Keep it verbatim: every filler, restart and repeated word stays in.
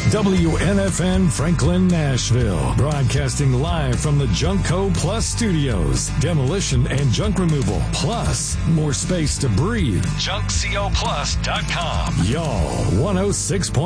W N F N Franklin, Nashville. Broadcasting live from the Junkco Plus studios. Demolition and junk removal. Plus, more space to breathe. junk co plus dot com. Y'all, one oh six point